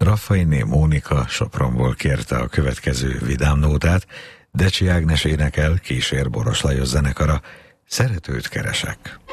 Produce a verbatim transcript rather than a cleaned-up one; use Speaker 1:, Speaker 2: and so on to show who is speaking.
Speaker 1: Raffainé Mónika Sopronból kérte a következő vidám nótát, Decsi Ágnes énekel, kísér Boros Lajos zenekara, Szeretőt keresek.